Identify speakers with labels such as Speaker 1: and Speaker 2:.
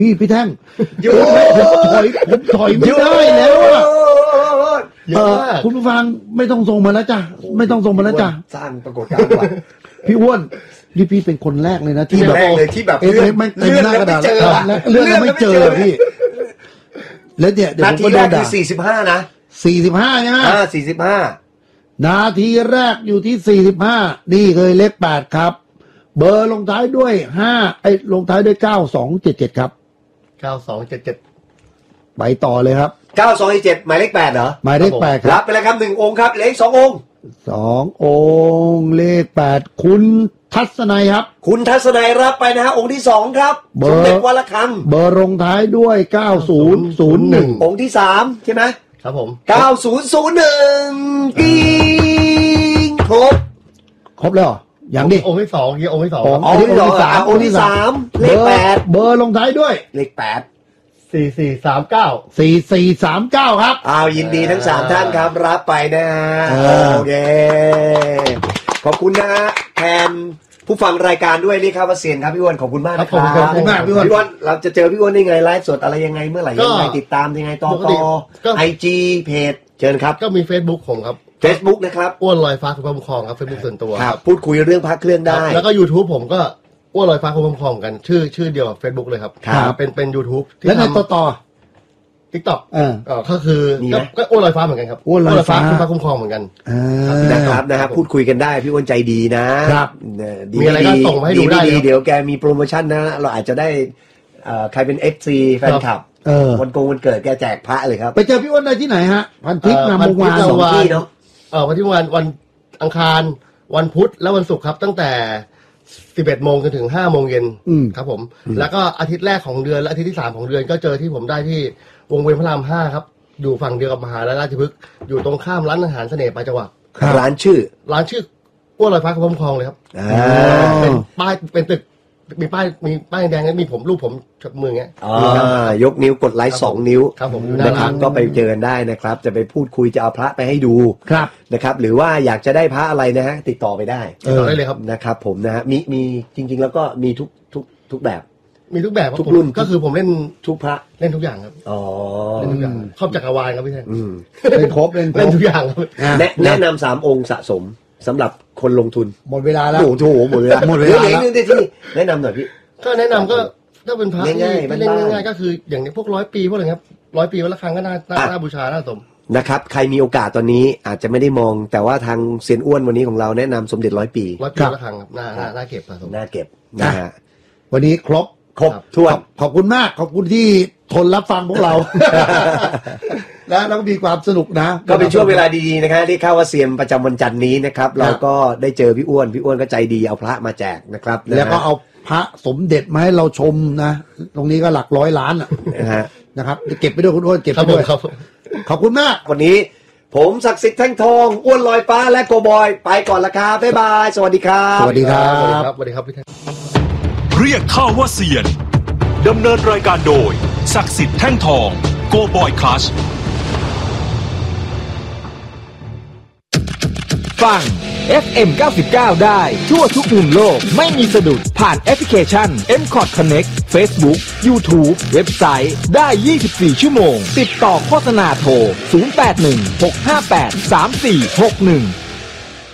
Speaker 1: พี่แท่งผมถอยไม่ได้แล้วอะคุณผู้ฟังไม่ต้องส่งมาแล้วจ้ะไม่ต้องส่งมาแล้วจ้ะ
Speaker 2: สร้างปรากฏการณ์ว่ะ
Speaker 1: พี่อ้วนนี่พี่เป็นคนแรกเลยนะ
Speaker 2: ที่แบบเลื่อนแล้วไม่เจอ
Speaker 1: เลื่อนแล้วไม่เจอพี่แล้วเนี่ยเดี๋ยวผมก็โดนด่า
Speaker 2: 45นะ
Speaker 1: 45ใช่ไหม
Speaker 2: 45
Speaker 1: นาทีแรกอยู่ที่45นี่เคยเลข8ครับเบอร์ลงท้ายด้วย5ลงท้ายด้วย9277ครับ
Speaker 3: 9277
Speaker 1: ไปต่อเลยครับ
Speaker 2: 9277หมายเลข8เหรอ
Speaker 1: หมายเลข8ครับ
Speaker 2: รับไปเลยครับ1องค์ครับเหลืออีก2องค์
Speaker 1: 2องค์เลข8คุณทัศนัยครับ
Speaker 2: คุณทัศนัยรับไปนะฮะองค์ที่2ครับสมเด็จวัดระฆัง
Speaker 1: เบอร์ลงท้ายด้วย9001
Speaker 2: องค์ที่3ใช่ไหม
Speaker 3: ครับผม
Speaker 2: 9001กิ้ง
Speaker 1: ครบแล้วอย่างนี้
Speaker 3: องค์ที่2องค์ที่2
Speaker 2: องค์ที่3เลข8
Speaker 1: เบอร์ลงท้ายด้วย
Speaker 2: เลข8
Speaker 1: 4439ครับ
Speaker 2: ยินดีทั้ง3ท่านครับรับไปนะฮะโอเคขอบคุณนะฮะแทนผู้ฟังรายการด้วยนี่ครับเซียนครับพี่อ้วนขอบคุณมากนะครับ
Speaker 1: ขอบคุณมากพี่อ้วน
Speaker 2: เราจะเจอพี่อ้วนได้ไงไลฟ์สดอะไรยังไงเมื่อไหร่ยังไงติดตามยังไงต่อIG เพจเชิญครับ
Speaker 3: ก็มี Facebook ผมครับ
Speaker 2: Facebook นะครับ
Speaker 3: อ้วนลอยฟ้าคุณพระคุ้มครองครับ Facebook ส่วนตัว
Speaker 2: ครับพูดคุยเรื่องพระเครื่องได้
Speaker 3: แล้วก็ YouTube ผมก็อ้วนลอยฟ้าคุณพระคุ้มครองกันชื่อเดียวกับ Facebook เลยครับเป็น YouTube
Speaker 1: แล้วในต่อ
Speaker 3: TikTok ก็คือก็อ้วนลอยฟ้าเหมือนกันครับ
Speaker 1: อ้วนลอยฟ้า
Speaker 3: คุณพระคุ้มครองเหมือนกัน
Speaker 2: นะครับพูดคุยกันได้พี่อ้วนใจดีนะครับ
Speaker 3: มีอะไรก็ส่งมาให้ดูได้
Speaker 2: เดี๋ยวแกมีโปรโมชั่นนะเราอาจจะได้ใครเป็น FC แฟนคลับวันเกิดแกแจกพระเลยครับ
Speaker 1: ไปเจอพี่อ้วนได้ที่ไหนฮะพันทิพย์งามวงวาน
Speaker 3: 2ที่เนาะวันที่วันอังคารวันพุธและวันศุกร์ครับตั้งแต่11 โมงจนถึง5 โมงเย็นครับผมแล้วก็อาทิตย์แรกของเดือนและอาทิตย์ที่3ของเดือนก็เจอที่ผมได้ที่วงเวียนพระราม5ครับอยู่ฝั่งเดียวกับมหาวิทยาลัยราชพฤกษ์อยู่ตรงข้ามร้านอาหารเสน่ห์ปลายจังหวัด
Speaker 2: ร้านชื่อ
Speaker 3: อ้วนลอยฟ้าคุณพระคุ้มครองเลยครับเป็นป้ายเป็นตึกมีป้ายแดงมีผมรูปผมจับมือเงี้ย
Speaker 2: ยกนิ้วกดไลค์2นิ้ว
Speaker 3: ครับผม
Speaker 2: นะครับก็ไปเจอกันได้นะครับจะไปพูดคุยจะเอาพระไปให้ดูนะครับหรือว่าอยากจะได้พระอะไรนะฮะติดต่อไปได้
Speaker 3: เลยครับ
Speaker 2: นะครับผมนะฮะมีจริงๆแล้วก็มีทุกแบบ
Speaker 3: มีทุกแบบ
Speaker 2: ทุกรุ่น
Speaker 3: ก็คือผมเล่น
Speaker 2: ทุกพระ
Speaker 3: เล่นทุกอย่างครับเล่นทุกอย่างครอบจักรวาลครับพี่แท่ง
Speaker 1: เล่นครบเล่น
Speaker 3: ทุกอย่างครับ
Speaker 2: แนะนำ3องค์สะสมสำหรับคนลงทุน
Speaker 1: หมดเวลาแล้ว
Speaker 2: โอ้โหหมดเวลาที่แนะนำหน่อยพี่
Speaker 3: ก็แนะนำก็ถ้าเป็นพระง่ายๆก็คืออย่างนี้พวก100 ปีพวกอะไรครับ100 ปีวัดระฆังก็น่าบูชาน่าสม
Speaker 2: นะครับใครมีโอกาสตอนนี้อาจจะไม่ได้มองแต่ว่าทางเซียนอ้วนวันนี้ของเราแนะนำสมเด็จ100 ปี
Speaker 3: วัดระฆังครับน่าเก็บ
Speaker 2: น่าเก็บนะฮะ
Speaker 1: วันนี้ครบ
Speaker 2: ถ้วน
Speaker 1: ขอบคุณมากขอบคุณที่ทนรับฟังพวกเราแล้วก็มีความสนุกนะ
Speaker 2: ก็เป็นช่วงเวลาดีๆนะครับที่เข้าว่าเซียนประจำวันจันทร์นี้นะครับเราก็ได้เจอพี่อ้วนก็ใจดีเอาพระมาแจกนะครับ
Speaker 1: แล้วก็เอาพระสมเด็จมาให้เราชมนะตรงนี้ก็หลัก100 ล้านนะครับเก็บไปด้วยคุณอ้วนเก็บไปด้วยขอบคุณมาก
Speaker 2: วันนี้ผมศักดิ์สิทธิ์แท่งทองอ้วนลอยฟ้าและโกบอยไปก่อนละครับบ๊ายบายสวัสดีครับ
Speaker 1: สวัสดีครับ
Speaker 3: สวัสดีครับพี่แท่ง
Speaker 4: เรียกข้าว่าเซียนดำเนินรายการโดยศักดิ์สิทธิ์แท่งทองโกบอยคลัช
Speaker 5: ฟัง FM 99 ได้ทั่วทุกมุมโลกไม่มีสะดุดผ่านแอปพลิเคชัน MCOT Connect Facebook YouTube เว็บไซต์ได้24 ชั่วโมงติดต่อโฆษณาโทร0816583461